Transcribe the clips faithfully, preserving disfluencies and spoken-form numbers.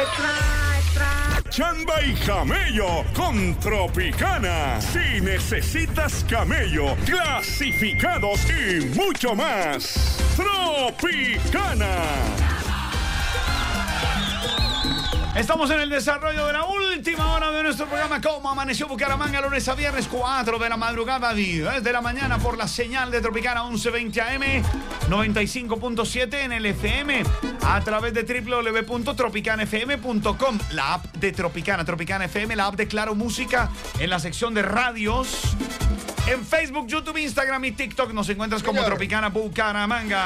Chamba y camello con Tropicana. Si necesitas camello, clasificados y mucho más. Tropicana. Estamos en el desarrollo de la última hora de nuestro programa Cómo Amaneció Bucaramanga, lunes a viernes, cuatro de la madrugada, diez de la mañana, por la señal de Tropicana once veinte A M, noventa y cinco punto siete en el F M, a través de doble u doble u doble u punto tropicana f m punto com, la app de Tropicana, Tropicana F M, la app de Claro Música, en la sección de radios, en Facebook, YouTube, Instagram y TikTok nos encuentras como Señor. Tropicana Bucaramanga.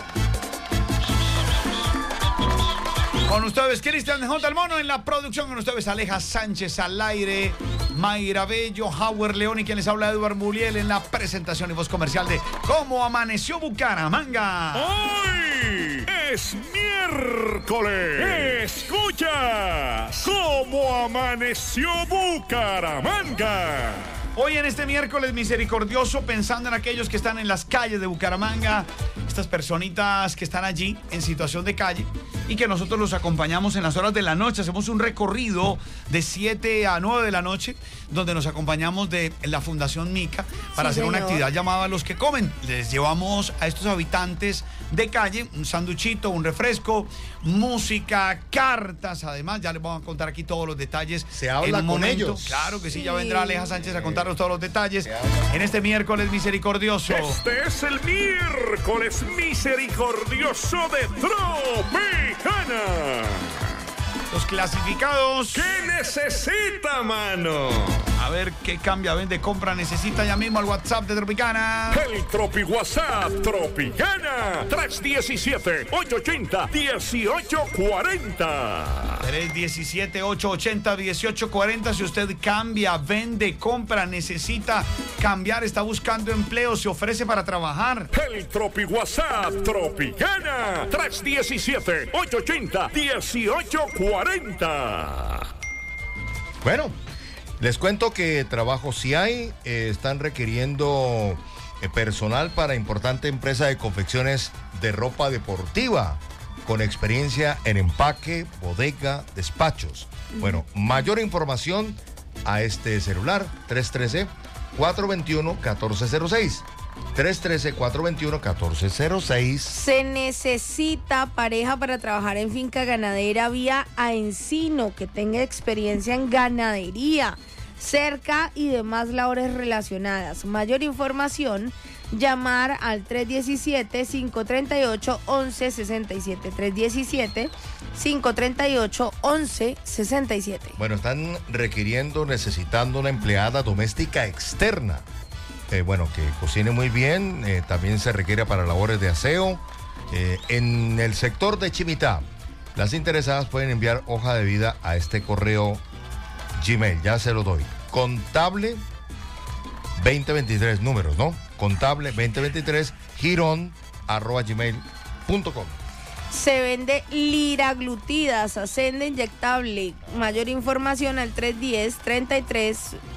Con ustedes, Cristian J. El Mono en la producción. Con ustedes, Aleja Sánchez al aire, Mayra Bello, Howard León y quien les habla, Eduardo Muriel, en la presentación y voz comercial de Cómo Amaneció Bucaramanga. Hoy es miércoles. Escuchas Cómo Amaneció Bucaramanga. Hoy en este miércoles misericordioso, pensando en aquellos que están en las calles de Bucaramanga, estas personitas que están allí en situación de calle y que nosotros los acompañamos en las horas de la noche. Hacemos un recorrido de siete a nueve de la noche, donde nos acompañamos de la Fundación Mica para sí, hacer señor. una actividad llamada Los que Comen. Les llevamos a estos habitantes de calle un sanduchito, un refresco, música, cartas. Además, ya les vamos a contar aquí todos los detalles. Se habla en un con momento. ellos. Claro que sí, sí. ya vendrá Aleja Sánchez a contarnos todos los detalles en este miércoles misericordioso. Este es el miércoles misericordioso de Tropicana. Los clasificados. ¿Qué necesita, mano? A ver qué cambia, vende, compra, necesita ya mismo al WhatsApp de Tropicana. El Tropi WhatsApp Tropicana. tres uno siete, ocho ocho cero, uno ocho cuatro cero. tres uno siete, ocho ocho cero, uno ocho cuatro cero. Si usted cambia, vende, compra, necesita cambiar, está buscando empleo, se ofrece para trabajar. El Tropi WhatsApp Tropicana. tres uno siete, ocho ocho cero, uno ocho cuatro cero. Bueno, les cuento que trabajo sí hay. Eh, están requiriendo eh, personal para importante empresa de confecciones de ropa deportiva con experiencia en empaque, bodega, despachos. Bueno, mayor información a este celular tres uno tres, cuatro dos uno, uno cuatro cero seis. tres uno tres, cuatro dos uno, uno cuatro cero seis. Se necesita pareja para trabajar en finca ganadera vía a Encino, que tenga experiencia en ganadería, cerca y demás labores relacionadas. Mayor información, llamar al tres uno siete, cinco tres ocho, once sesenta y siete. tres uno siete, cinco tres ocho, once sesenta y siete. Bueno, están requiriendo, necesitando una empleada doméstica externa. Eh, bueno, que cocine muy bien, eh, también se requiere para labores de aseo. Eh, en el sector de Chimitá, las interesadas pueden enviar hoja de vida a este correo Gmail, ya se lo doy. Contable veinte veintitrés, números, ¿no? Contable veinte veintitrés, girón, arroba gmail punto com. Se vende liraglutidas, acende inyectable. Mayor información al tres uno cero, treinta y tres,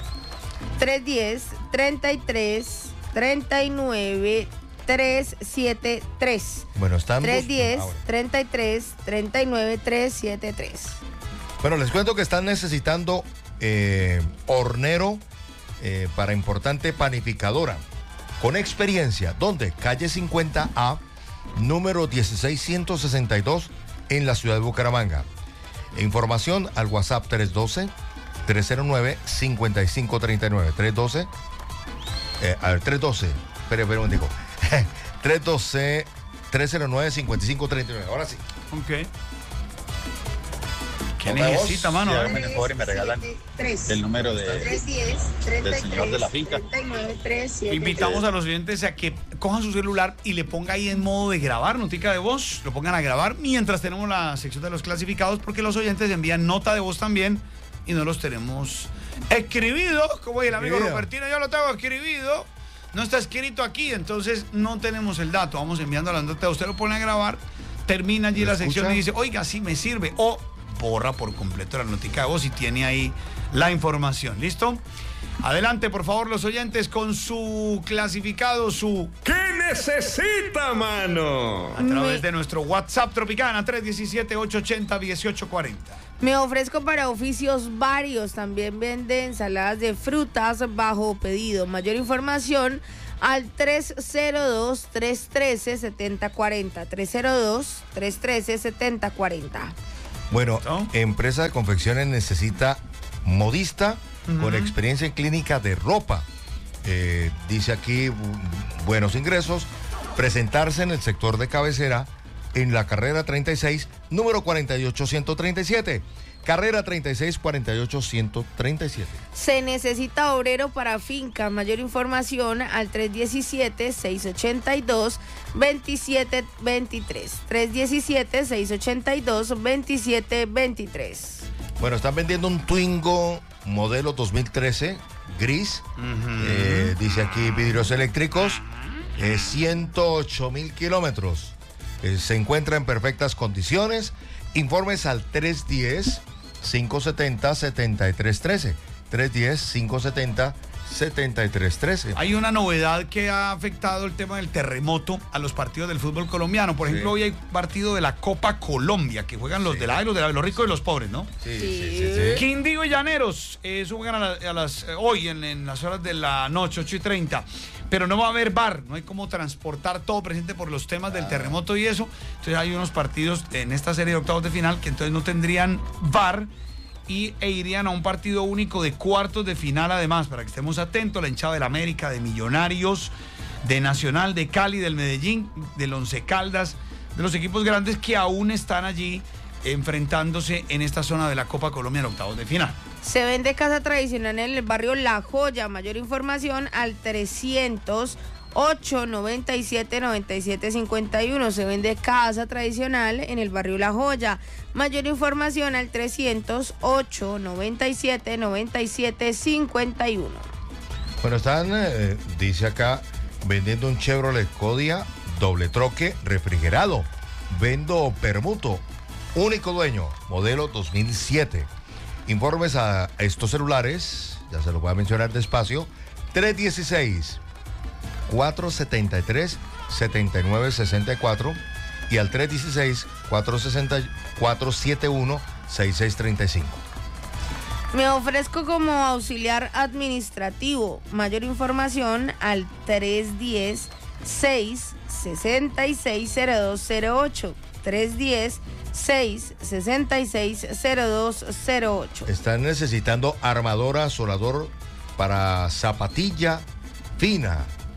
tres uno cero, treinta y tres, treinta y nueve, trescientos setenta y tres. Bueno, están tres uno cero, treinta y tres, treinta y nueve, trescientos setenta y tres. Bueno, les cuento que están necesitando eh, hornero eh, para importante panificadora con experiencia. ¿Dónde? Calle cincuenta A, número dieciséis ciento sesenta y dos en la ciudad de Bucaramanga. Información al WhatsApp tres uno dos, tres cero nueve, cinco cinco tres nueve. tres uno dos, eh, a ver, tres uno dos, espere, espere un momentico. tres uno dos, tres cero nueve, cinco cinco tres nueve. Ahora sí. Ok. ¿Qué necesita, mano? Si hagan el favor y me regalan el número de, del señor de la finca. Invitamos a los oyentes a que cojan su celular y le ponga ahí en modo de grabar, notica de voz, lo pongan a grabar mientras tenemos la sección de los clasificados, porque los oyentes envían nota de voz también y no los tenemos escribidos, como el amigo Robertino, yo lo tengo escribido, no está escrito aquí, entonces no tenemos el dato, vamos enviando la nota, usted lo pone a grabar, termina allí la sección y dice, oiga, sí me sirve, o borra por completo la notica de voz y tiene ahí la información. ¿Listo? Adelante, por favor, los oyentes con su clasificado, su ¿Qué necesita, mano? A través de nuestro WhatsApp Tropicana tres uno siete, ocho ocho cero, uno ocho cuatro cero. Me ofrezco para oficios varios. También vende ensaladas de frutas bajo pedido. Mayor información al tres cero dos, tres uno tres, siete cero cuatro cero. tres cero dos, tres uno tres, siete cero cuatro cero. Bueno, ¿No? empresa de confecciones necesita modista uh-huh. con experiencia en clínica de ropa. Eh, dice aquí buenos ingresos, presentarse en el sector de cabecera en la carrera treinta y seis, número cuarenta y ocho ciento treinta y siete. Carrera treinta y seis, cuarenta y ocho ciento treinta y siete. Se necesita obrero para finca. Mayor información al tres uno siete, seis ocho dos, dos siete dos tres. tres uno siete, seis ocho dos, dos siete dos tres. Bueno, están vendiendo un Twingo modelo dos mil trece, gris. Uh-huh. Eh, dice aquí vidrios eléctricos, eh, ciento ocho mil kilómetros. Eh, se encuentra en perfectas condiciones. Informes al tres uno cero, cinco siete cero, siete tres uno tres. tres uno cero, cinco siete cero, siete tres uno tres. Hay una novedad que ha afectado el tema del terremoto a los partidos del fútbol colombiano. Por ejemplo, sí. hoy hay partido de la Copa Colombia, que juegan los sí. de la A y los de la B, los ricos y los pobres, ¿no? Sí, sí, sí. sí. Quindío y Llaneros, eh, eso juegan a, la, a las, eh, hoy en, en las horas de la noche, ocho y treinta. Pero no va a haber V A R, no hay cómo transportar todo presente por los temas del terremoto y eso. Entonces hay unos partidos en esta serie de octavos de final que entonces no tendrían V A R y, e irían a un partido único de cuartos de final además, para que estemos atentos. La hinchada del América, de Millonarios, de Nacional, de Cali, del Medellín, del Once Caldas, de los equipos grandes que aún están allí enfrentándose en esta zona de la Copa Colombia en octavos de final. Se vende casa tradicional en el barrio La Joya. Mayor información al trescientos ocho, noventa y siete, noventa y siete, cincuenta y uno. Se vende casa tradicional en el barrio La Joya. Mayor información al trescientos ocho, noventa y siete, noventa y siete, cincuenta y uno. Bueno, están, eh, dice acá, vendiendo un Chevrolet Codia doble troque refrigerado. Vendo permuto. Único dueño, modelo dos mil siete. Informes a estos celulares, ya se los voy a mencionar despacio, tres uno seis, cuatro siete tres, siete nueve seis cuatro y al tres uno seis, cuatro siete uno, seis seis tres cinco. Me ofrezco como auxiliar administrativo. Mayor información al tres uno cero, seis seis seis, cero dos cero ocho. tres uno cero, seis seis seis, cero dos cero ocho. Están necesitando armadora, soldador para zapatilla fina,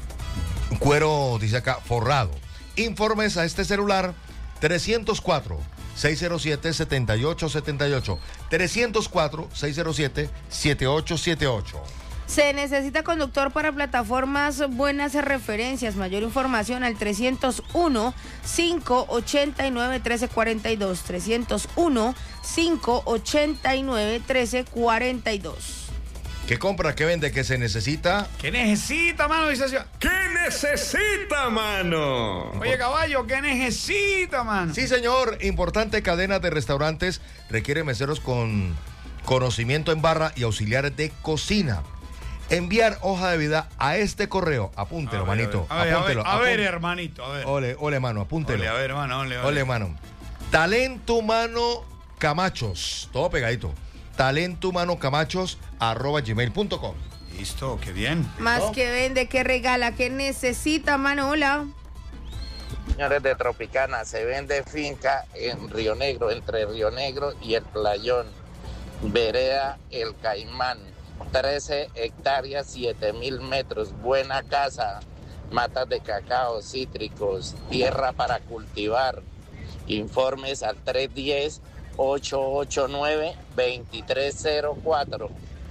cuero, dice acá, forrado. Informes a este celular trescientos cuatro, seis cero siete, siete ocho siete ocho. trescientos cuatro, seis cero siete, siete ocho siete ocho. Se necesita conductor para plataformas Buenas Referencias. Mayor información al trescientos uno, cinco ochenta y nueve, trece cuarenta y dos. trescientos uno, cinco ochenta y nueve, trece cuarenta y dos. ¿Qué compra, qué vende, qué se necesita? ¿Qué necesita, mano? ¿Qué necesita, mano? Oye, caballo, ¿qué necesita, mano? Sí, señor. Importante cadena de restaurantes requiere meseros con conocimiento en barra y auxiliares de cocina. Enviar hoja de vida a este correo. Apúntelo, a ver, manito. A ver, apúntelo. A ver, a ver, apúntelo. hermanito. A ver. Ole, ole, mano, apúntelo. Ole, a ver, mano, ole, ole. Ole, mano. Talento Humano Camachos. Todo pegadito. Talento Humano Camachos, arroba gmail punto com. Listo, qué bien. Más ¿No? que vende, que regala, que necesita, mano. Hola. Señores de Tropicana, se vende finca en Río Negro, entre Río Negro y el Playón. Vereda El Caimán. trece hectáreas, siete mil metros, buena casa, matas de cacao, cítricos, tierra para cultivar. Informes al tres uno cero, ocho ocho nueve, dos tres cero cuatro.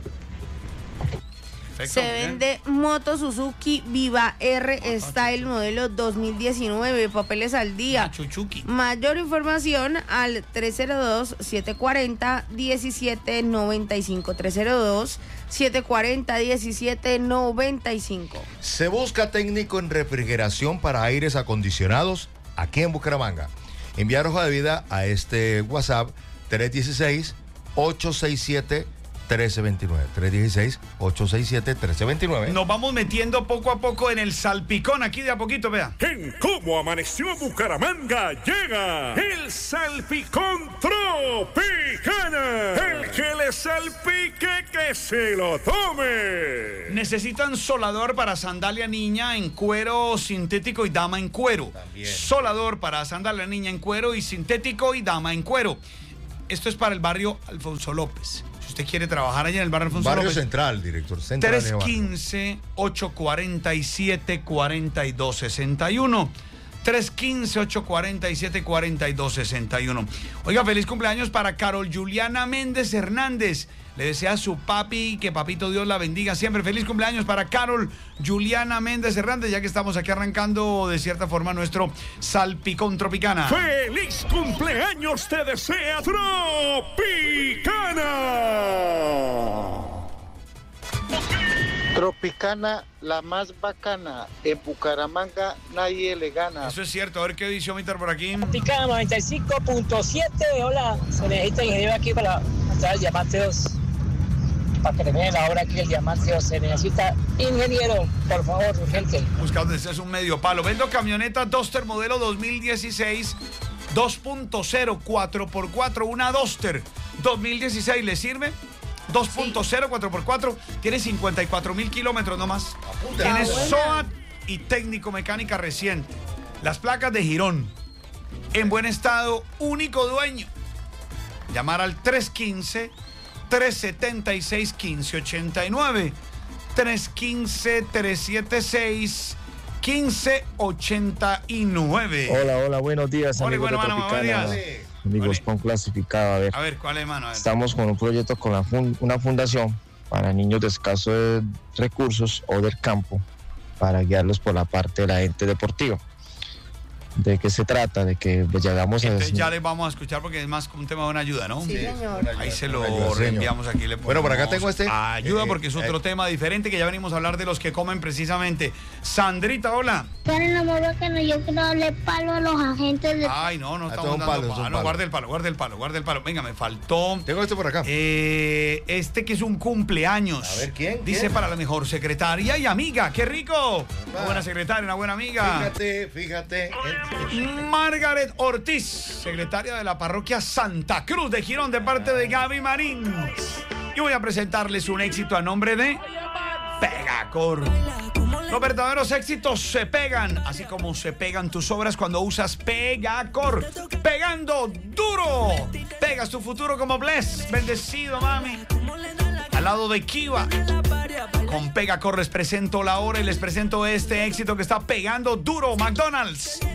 Se vende moto Suzuki Viva R Style modelo dos mil diecinueve, papeles al día. Chuchuki. Mayor información al tres cero dos, siete cuatro cero, uno siete nueve cinco. tres cero dos, siete cuatro cero, uno siete nueve cinco. Se busca técnico en refrigeración para aires acondicionados aquí en Bucaramanga. Enviar hoja de vida a este WhatsApp tres uno seis, ocho seis siete, trece veintinueve. tres uno seis, ocho seis siete, uno tres dos nueve. Nos vamos metiendo poco a poco en el salpicón, aquí de a poquito, vea. En Cómo Amaneció Bucaramanga llega el salpicón Tropicana. El que le salpique que se lo tome. Necesitan solador para sandalia niña en cuero sintético y dama en cuero. También. Solador para sandalia niña en cuero y sintético y dama en cuero. Esto es para el barrio Alfonso López. Si usted quiere trabajar allá en el barrio Alfonso Barrio López. Central, director. Central tres de barrio. uno cinco, ocho cuatro siete, cuatro dos seis uno. tres uno cinco, ocho cuatro siete, cuatro dos seis uno. Oiga, feliz cumpleaños para Carol Juliana Méndez Hernández. Le desea a su papi que papito Dios la bendiga siempre. Feliz cumpleaños para Carol Juliana Méndez Hernández, ya que estamos aquí arrancando de cierta forma nuestro salpicón Tropicana. ¡Feliz cumpleaños te desea Tropicana! Tropicana, la más bacana. En Bucaramanga nadie le gana. Eso es cierto. A ver qué dice Omiter por aquí. Tropicana noventa y cinco punto siete. Hola, se necesita ingeniero aquí para traer el diamante dos. Para que termine la obra aquí el diamante dos. Se necesita ingeniero, por favor, urgente. Buscado desde es un medio palo. Vendo camioneta Duster modelo dos mil dieciséis, dos punto cero, cuatro por cuatro, una Duster dos mil dieciséis. ¿Le sirve? dos punto cero, cuatro por cuatro, tiene cincuenta y cuatro mil kilómetros nomás. Apunta. Tiene Ah, buena. SOAT y técnico mecánica reciente. Las placas de Girón. En buen estado, único dueño. Llamar al tres uno cinco, tres siete seis, uno cinco ocho nueve. tres uno cinco, tres siete seis, uno cinco ocho nueve. Hola, hola, buenos días, Hola, amigos bueno, de mano, Tropicana. buenos días. Amigos Vale. con clasificado, a ver. A ver, ¿cuál es, mano? A ver. Estamos con un proyecto con la fun- una fundación para niños de escasos recursos o del campo para guiarlos por la parte de la ente deportiva. ¿De qué se trata? De que pues, llegamos a... Entonces ya les vamos a escuchar porque es más como un tema de una ayuda, ¿no? Sí, señor. Ahí se lo Una ayuda, señor. reenviamos aquí. Le Bueno, por acá ponemos tengo este. Ayuda Eh, porque es otro eh. tema diferente que ya venimos a hablar de los que comen precisamente. Sandrita, hola. Para la amor bacana, yo quiero darle palo a los agentes de... Ay, no, no Ah, estamos son dando palos, palo. son No, palos. guarde el palo, guarde el palo, guarde el palo. Venga, me faltó. Tengo este por acá. Eh, este que es un cumpleaños. A ver, ¿quién? Dice ¿Quién? para la mejor secretaria y amiga. ¡Qué rico! Una buena secretaria, una buena amiga. Fíjate, fíjate. Margaret Ortiz, secretaria de la parroquia Santa Cruz de Girón, de parte de Gaby Marín. Y voy a presentarles un éxito a nombre de Pegacor. Los verdaderos éxitos se pegan, así como se pegan tus obras cuando usas Pegacor. Pegando duro. Pegas tu futuro como Bless. Bendecido, mami. Al lado de Kiva. Con Pegacor les presento la hora y les presento este éxito que está pegando duro. McDonald's.